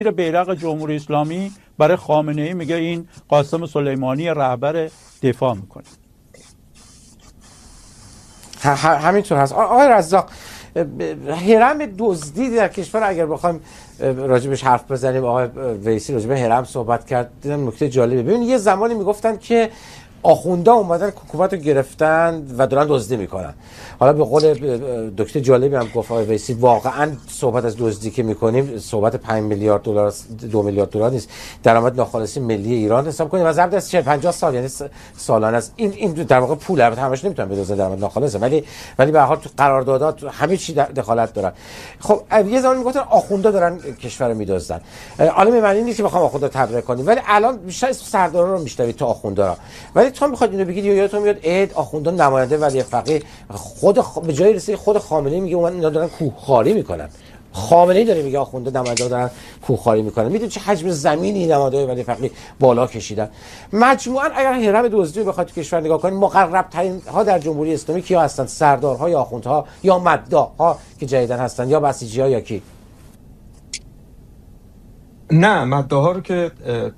بیرق جمهوری اسلامی برای خامنه ای میگه این قاسم سلیمانی رهبر دفاع میکنه. همینطور هست. آقای رزاق، هرم دزدی در کشور اگر بخوایم راجبش حرف بزنیم، آقای ویسی راجب هرم صحبت کرد، دیدم نکته جالبه. ببین یه زمانی میگفتن که آخوندا اومدن حکومت رو گرفتن و دارن دزدی میکنن. حالا به قول دکتر جالبی هم گفت آقای ویسی، واقعا صحبت از دزدی که میکنیم صحبت 5 میلیارد دلار 2 میلیارد دلار نیست، درآمد ناخالص ملی ایران حساب کنیم و ضرب در 40 50 سال، یعنی سالانه است. این در واقع پول، البته همش نمیتونن بدوزن درآمد ناخالصه، ولی به هر حال تو قراردادات همه چی دخالت دارن. خب یه زمانی میگفتن آخوندا دارن کشور رو میدزدن. حالا معنی نیست که بخوام آخوندا تبرئه کنیم، ولی الان بیشتر اسم سردارا رو میشنوید تا آخوندا. ولی تو میخواد اینو بگید، یادتون میاد عید آخوندا نماینده ولی فقیه به جای رسید خود خامنه‌ای میگه من اینا دارن کوهخواری میکنن. خامنه‌ای داره میگه آخوندا نماینده دارن کوهخواری میکنن. میدونید چه حجم زمینی نماینده ولی فقیه بالا کشیدن. مجموعاً اگر هرم دزدی بخواد تو کشور نگاه کنید، مقرب ترین ها در جمهوری اسلامی کیا هستن؟ سردارها یا آخوندها یا مداح‌ها که جدیدن هستن، یا بسیجی‌ها یا کی؟ نه، مداح‌ها رو که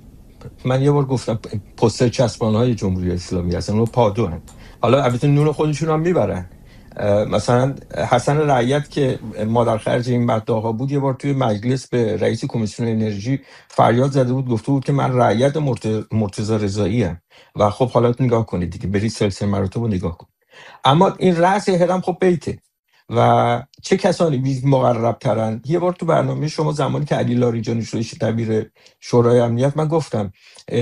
من یه بار گفتم پوستر چسبان‌های جمهوری اسلامی هستن، اونو پادو هستن. حالا البته نون خودشون هم میبرن. مثلا حسن رعیت که مادر خرج این مداح‌ها بود، یه بار توی مجلس به رئیس کمیسیون انرژی فریاد زده بود، گفته بود که من رعیت مرتضی رضایی ام. و خب حالا نگاه کنید دیگه، برید سلسله مراتب رو نگاه کنید. اما این رأس هرم خب بیته و چه کسانی مقرب ترن. یه بار تو برنامه شما زمانی که علی لاریجانی شده دبیر شورای امنیت، من گفتم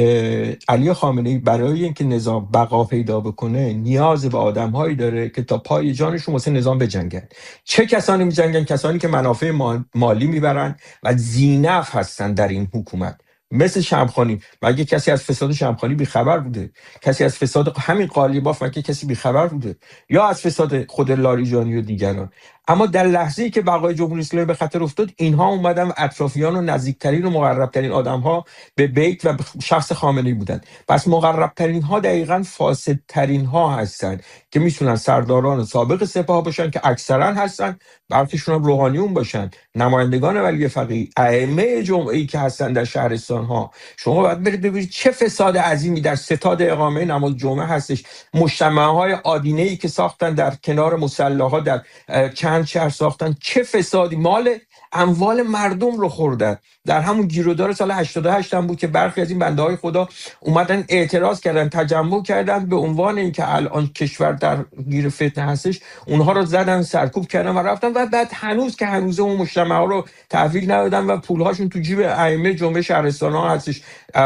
علی خامنه‌ای برای اینکه نظام بقا پیدا بکنه نیاز به آدم‌هایی داره که تا پای جانشون واسه نظام بجنگن. چه کسانی میجنگن؟ کسانی که منافع مالی میبرن و زینف هستن در این حکومت، مثل شمخانی. مگه کسی از فساد شمخانی بیخبر بوده؟ کسی از فساد همین قالیباف مگه کسی بیخبر بوده؟ یا از فساد خود لاریجانی و دیگران؟ اما در لحظه‌ای که بقای جمهوری اسلامی به خطر افتاد، اینها اومدن اطرافیان و نزدیکترین و مقربترین آدم‌ها به بیت و به شخص خامنه‌ای بودن. پس مقربترین ها دقیقاً فاسدترین ها هستن که میتونن سرداران سابق سپاه باشن که اکثرا هستن، برخیشون هم روحانیون باشن، نمایندگان ولی فقیه، ائمه جمعه‌ای که هستن در شهرستان ها. شما باید برید ببینید چه فساد عظیمی در ستاد اقامه نماز جمعه هستش. مجتمع‌های آدینه‌ای که ساختن در کنار مصلاها در چند شهر ساختن، چه فسادی، مال اموال مردم رو خوردن. در همون گیرودار سال 88 هم بود که برخی از این بنده های خدا اومدن اعتراض کردن، تجمع کردن، به عنوان اینکه الان کشور در گیر فتنه هستش، اونها رو زدن، سرکوب کردن و رفتن و بعد هنوز که هنوز اون مجتمع ها رو تحویل ندادن و پولهاشون تو جیب ائمه جمعه شهرستان ها هستش.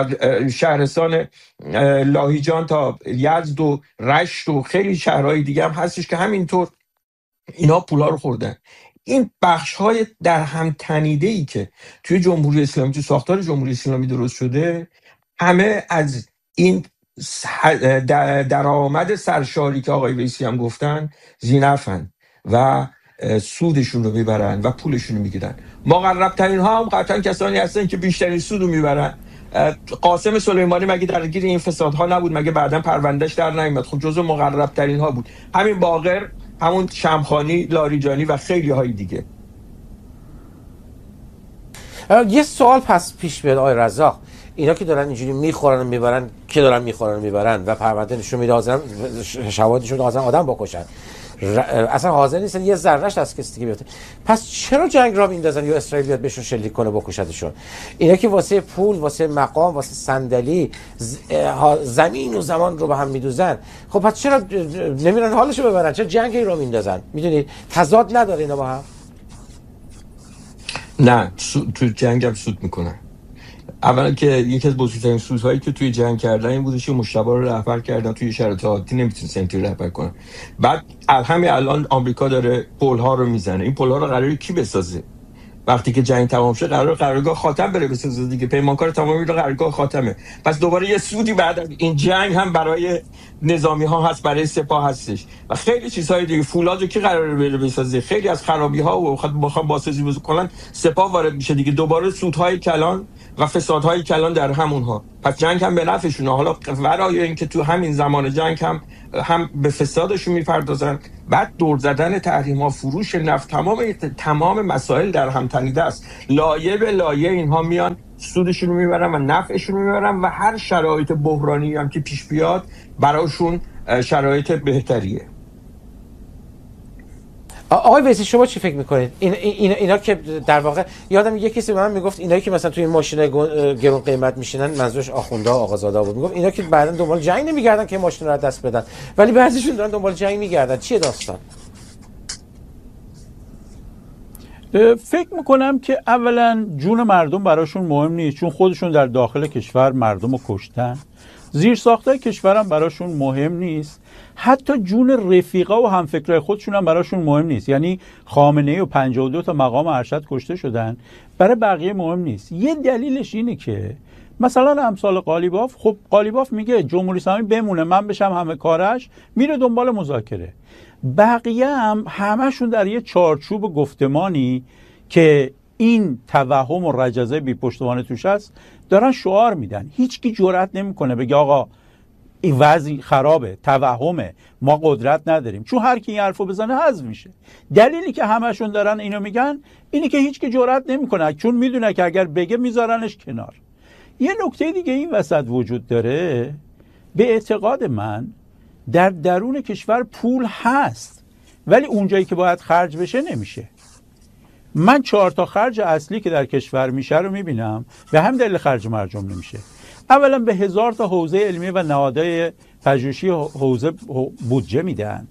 شهرستان لاهیجان تا یزد و رشت و خیلی شهرهای دیگه هم هستش که همینطور اینا پولا رو خوردن. این بخش‌های در هم تنیده‌ای که توی جمهوری اسلامی، تو ساختار جمهوری اسلامی درست شده، همه از این درآمد سرشاری که آقای ویسی هم گفتن زینفن و سودشون رو میبرن و پولشون رو میگیرن. مقربترین ها هم قطعا کسانی هستن که بیشترین سود رو میبرن. قاسم سلیمانی مگه درگیر این فسادها نبود؟ مگه بعداً پروندهش در نیامد؟ خب جزو مقربترین ها بود. همین باقر، همون شمخانی، لاریجانی و خیلی های دیگه. یه سوال پس پیش بیاد آقای رزاق، اینا که دارن اینجوری میخورن و میبرن، که دارن میخورن و میبرن و پرونده نشون میده حاضرن شواهدشون حاضرن آدم بکشن، اصلا حاضر نیستن یه ذرهش از کسی دیگه بیفته، پس چرا جنگ را میندازن یا اسرائیل بیاد بهشون شلیک کنه بکشتشون؟ اینا که واسه پول، واسه مقام، واسه صندلی زمین و زمان رو به هم میدوزن، خب پس چرا نمیرن حالشو ببرن؟ چرا جنگ را میندازن؟ میدونید تضاد نداره اینا با هم؟ نه، تو جنگ هم سود میکنن. اولا که یکی از بزرگترین سودهایی که توی جنگ کردن این بودش که مشتبه رو رهبر کردن، توی شرایط عادی نمیتونست اینطوری رهبر کنن. بعد همین الان آمریکا داره پل‌ها رو میزنه. این پل‌ها رو قراره کی بسازه؟ وقتی که جنگ تمام شه قرارگاه خاتم بره بسازه دیگه. پیمانکار تمامی رو قرارگاه خاتمه. پس دوباره یه سودی بعد از این جنگ هم برای نظامی ها هست، برای سپاه هستش و خیلی چیزهای دیگه. فولادو کی قراره بره بسازه؟ خیلی از خرابی ها و بخواد باسازی بکنن سپاه وارد میشه دیگه. دوباره سودهای کلان و فسادهایی که الان در همونها. پس جنگ هم به نفعشونه. حالا ورای اینکه تو همین زمان جنگ هم به فسادشون میپردازن، بعد دور زدن تحریم ها، فروش نفت، تمام مسائل در هم تنیده است. لایه به لایه اینها میان سودشون رو میبرن و نفعشون رو میبرن و هر شرایط بحرانی هم که پیش بیاد براشون شرایط بهتریه. آقای ویسی شما چی فکر میکنید؟ اینا که در واقع یادم یه کسی به من میگفت اینایی که مثلا توی این ماشین گرون قیمت میشینن، منظورش آخوندا آقازادا بود، میگفت اینا که بعدن دنبال جنگ نمیگردن که ماشین رو دست بدن، ولی بعضیشون دارن دنبال جنگ میگردن. چیه داستان؟ فکر میکنم که اولا جون مردم براشون مهم نیست، چون خودشون در داخل کشور مردم رو کشتن. زیر ساختای کشورم براشون مهم نیست، حتی جون رفیقا و همفکرای خودشون هم براشون مهم نیست. یعنی خامنه‌ای و 52 تا مقام ارشد کشته شدن، برای بقیه مهم نیست. یه دلیلش اینه که مثلا امثال قالیباف، خب قالیباف میگه جمهوری اسلامی بمونه من بشم همه کارش، میره دنبال مذاکره. بقیه هم همشون در یه چارچوب گفتمانی که این توهم و رجزه بی پشتوانه توش هست دارن شعار میدن. هیچکی جرئت نمیکنه بگه آقا این وضع خرابه، توهمه، ما قدرت نداریم، چون هر کی این حرفو بزنه حذف میشه. دلیلی که همشون دارن اینو میگن اینی که هیچکی جرئت نمیکنه، چون میدونه که اگر بگه میذارنش کنار. یه نکته دیگه این وسط وجود داره، به اعتقاد من در درون کشور پول هست، ولی اونجایی که باید خرج بشه نمیشه. من 4 تا خرج اصلی که در کشور میشه رو میبینم، به هم دلیل خرج مرجم نمیشه. اولا به 1000 تا حوزه علمیه و نهادهای پژوهشی حوزه بودجه میدن،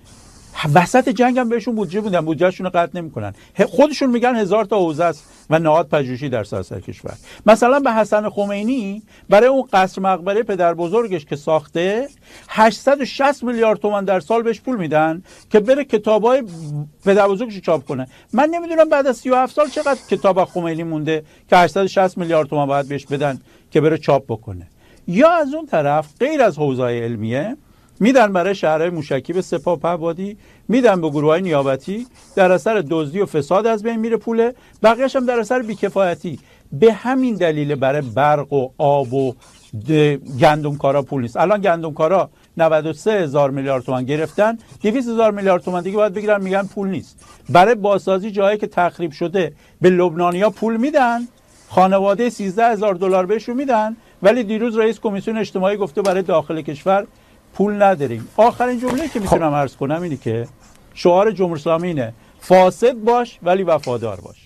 وسط جنگ هم بهشون بودجه میدن، بودجهشون رو قطع نمیکنن. خودشون میگن 1000 تا حوزه است و نهاد پژوهشی در سراسر کشور. مثلا به حسن خمینی برای اون قصر مقبره پدر بزرگش که ساخته 860 میلیارد تومان در سال بهش پول میدن که بره کتابای پدر بزرگش چاپ کنه. من نمیدونم بعد از 37 سال چقدر کتاب خمینی مونده که 860 میلیارد تومان باید بهش بدن که بره چاپ بکنه. یا از اون طرف غیر از حوزه‌های علمیه میدن برای شهرهای موشکی به سپاه پهبادی، میدن به گروه‌های نیابتی، در اثر دزدی و فساد از بین میره پوله، بقیه‌اش هم در اثر بیکفایتی. به همین دلیل برای برق و آب و گندمکارا پول نیست. الان گندمکارا 93,000 میلیارد تومان گرفتن، 200,000 میلیارد تومان دیگه باید بگیرن، میگن پول نیست. برای بازسازی جایی که تخریب شده به لبنانیا پول میدن، خانواده 13,000 دلار بهشون میدن، ولی دیروز رئیس کمیسیون اجتماعی گفته برای داخل کشور پول نداریم. آخرین جمله‌ای که میتونم عرض کنم اینه که شعار جمهوری اسلامی اینه فاسد باش ولی وفادار باش.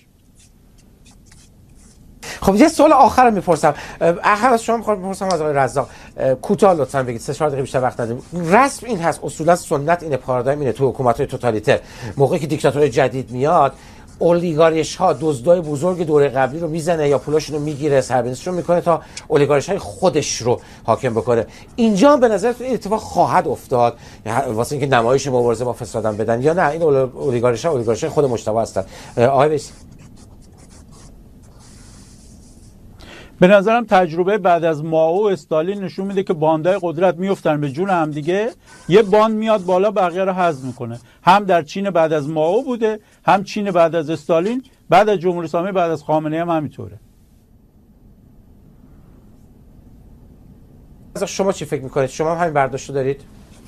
خب یه سوال آخر میپرسم، آخر از شما میخوام بپرسم از آقای رزاق، کوتاه لطفا بگید، 3-4 دقیقه بیشتر وقت نداریم. رسم این هست، اصولا سنت اینه، پارادایم اینه تو حکومت‌های توتالیتر، موقعی که دیکتاتور جدید میاد اولیگارش ها دزدای بزرگ دوره قبلی رو میزنه یا پولاشون رو میگیره، سربنزشون میکنه تا اولیگارش های خودش رو حاکم بکنه. اینجا به نظرتون این اتفاق خواهد افتاد واسه اینکه نمایش مبارزه با فساد بدن، یا نه این اولیگارش های خود مجتبی هستن؟ آقای ویسی. به نظرم تجربه بعد از مائو و استالین نشون میده که باندهای قدرت میافتن به جون هم دیگه، یه باند میاد بالا بقیه رو هضم میکنه. هم در چین بعد از مائو بوده، هم چین بعد از استالین، بعد از جمهوری اسلامی، بعد از خامنه‌ای هم همینطوره. شما چی فکر میکنید؟ شما هم همین برداشت رو دارید؟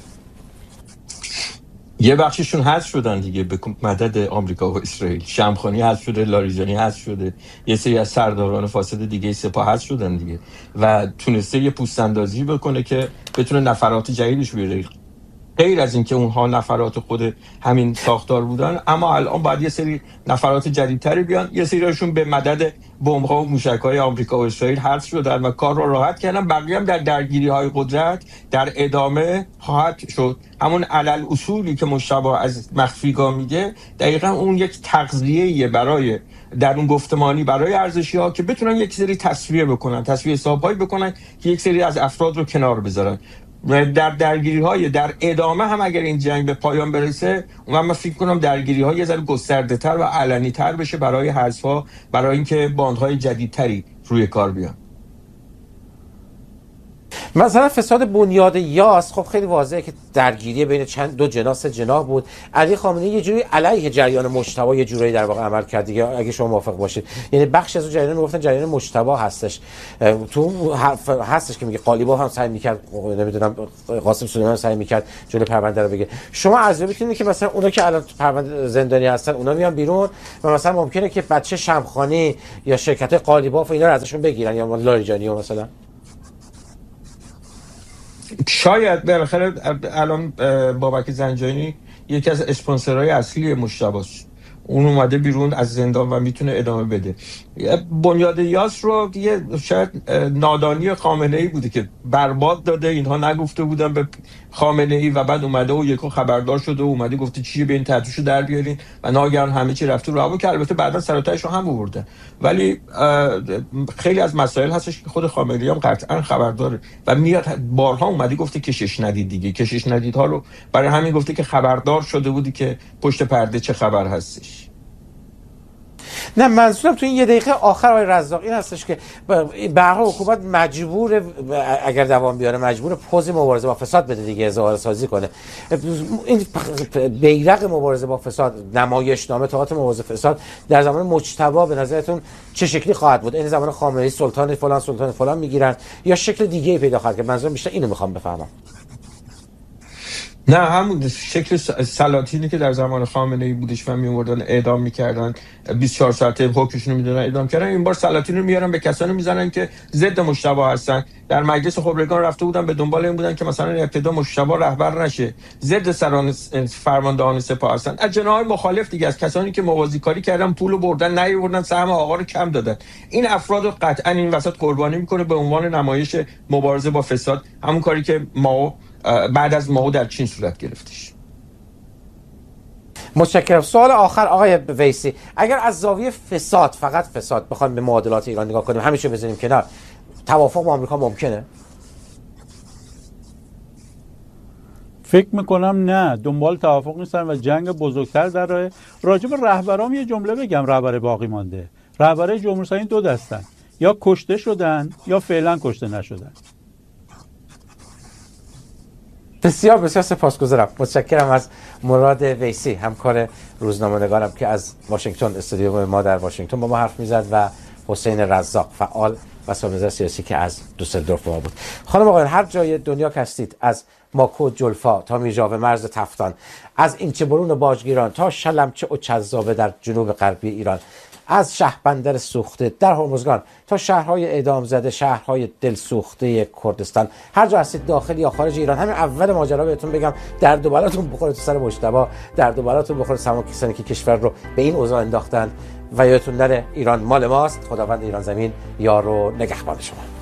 یه بخششون حذف شدن دیگه به مدد آمریکا و اسرائیل. شمخانی حذف شده، لاریجانی حذف شده، یه سری از سرداران فاسد دیگه سپاه حذف شدن دیگه و تونسته یه پوست اندازی بکنه که بتونه نفرات جدیدش بیاره. غیر از اینکه اونها نفرات خود همین ساختار بودن، اما الان باید یه سری نفرات جدیدتری بیان. یه سریاشون به مدد بمب‌ها و موشک‌های آمریکا و اسرائیل حذف شدن و کار رو راحت کردن. بقیه هم در درگیری‌های قدرت در ادامه خواهد شد. همون علل اصولی که مجتبی از مخفیگاه میگه، دقیقاً اون یک تغذیه‌ایه برای در اون گفتمانی برای ارزشی‌ها که بتونن یک سری تصفیه بکنن، تصفیه حساب‌هایی بکنن که یک سری از افراد رو کنار بذارن. در درگیری‌های در ادامه هم اگر این جنگ به پایان برسه، من فکر کنم درگیری‌ها یه ذره گسترده‌تر و علنی‌تر بشه برای حذف‌ها، برای اینکه باندهای جدیدتری روی کار بیان. مثلا فساد بنیاد یاس خب خیلی واضحه که درگیری بین دو جناح سه جناح بود. علی خامنه‌ای یه جوری علیه جریان مجتبی یه جوری در واقع عمل کرد دیگه، اگه شما موافق باشید. یعنی بخش از اون جریان میگفتن جریان مجتبی هستش، تو هستش که میگه قالیباف هم سعی میکرد، نمیدونم قاسم سلیمانی سعی میکرد جلوی پرونده رو بگیره. شما ارزیابی کنید که مثلا اونا که الان پرونده زندانی هستن اونا میان بیرون و مثلا ممکنه که بچه شمخانی یا شرکت قالیباف اینا رو ازشون بگیرن یا لاریجانی مثلا؟ شاید بالاخره الان بابک زنجانی یکی از اسپانسرهای اصلی مجتبی‌ست، اون اومده بیرون از زندان و میتونه ادامه بده. بنیاد یاس رو یه شاید نادانی خامنه‌ای بوده که برباد داده، اینها نگفته بودن به خامنه‌ای و بعد اومده و یکو خبردار شده و اومده گفته چیه به این تحتشو در بیارین و ناگهان همه چی رفته رو هوا، که البته بعدا سراتایش رو هم آورده. ولی خیلی از مسائل هستش که خود خامنه‌ای هم قطعا خبر داره و میاد بارها اومده گفته کشش ندید دیگه، کشش ندید ها رو برای همین گفته که خبردار شده بودی که پشت پرده چه خبر هستش. نه منظورم تو این یه دقیقه آخر آقای رزاق این هستش که به هر حال حکومت مجبور اگر دوام بیاره مجبور پوز مبارزه با فساد بده دیگه، اظهار سازی کنه. این بیرق مبارزه با فساد، نمایشنامه تئاتر مبارزه فساد در زمان مجتبی به نظرتون چه شکلی خواهد بود؟ این زمان خامنه‌ای سلطان فلان میگیرن یا شکل دیگه‌ای پیدا خواهد کرد؟ منظورم بیشتر اینو میخوام بفهمم. نه همون شکل سلاطینی که در زمان خامنه‌ای بودش و میوردن اعدام میکردن، 24 ساعته حکمشون رو میدادن اعدام کردن، این بار سلاطین رو میارن به کسانی میزنن که ضد مجتبی هستن. در مجلس خبرگان رفته بودن به دنبال این بودن که مثلا ابتدا مجتبی رهبر نشه، ضد سران فرماندهان سپاه هستن. از جناح مخالف دیگه، از کسانی که موازی کاری کردن پول بردن نیاوردن سهم آقا رو کم دادن. این افراد قطعا این وسط قربانی میکنه به عنوان نمایش مبارزه با فساد، همون کاری که ما بعد از ماهو در چین صورت گرفتش. متشکرم. سوال آخر آقای ویسی، اگر از زاویه فساد، فقط فساد، بخوایم به معادلات ایران نگاه کنیم، همیشه بزنیم کنار، توافق با آمریکا ممکنه؟ فکر میکنم نه، دنبال توافق نیستن و جنگ بزرگتر در راه. راجب رهبرام یه جمله بگم، رهبر باقی مانده، رهبرای جمهوری اسلامی دو دستن، یا کشته شدن یا فعلا کشته نشدن. بسیار بسیار سپاسگزارم. متشکرم از مراد ویسی، همکار روزنامه‌نگارم که از واشنگتن، استودیو ما در واشنگتن با ما حرف میزد، و حسین رزاق، فعال و صاحب سیاسی که از دوسلدورف ما بود. خانم آقایان، هر جای دنیا که هستید، از ماکو جلفا تا میژاوه مرز تفتان، از اینچه برون باجگیران تا شلمچه و چذابه در جنوب غربی ایران، از شهربندر سوخته در هرمزگان تا شهرهای اعدام زده، شهرهای دلسوخته کردستان، هر جا هستید داخل یا خارج ایران، همین اول ماجرا بهتون بگم درد و بلاتون بخوره تو سر مجتبی، درد و بلاتون بخوره تمام کسانی که کشور رو به این اوضاع انداختن، و یادتون نره ایران مال ماست. خداوند ایران زمین یار و نگهبان شما.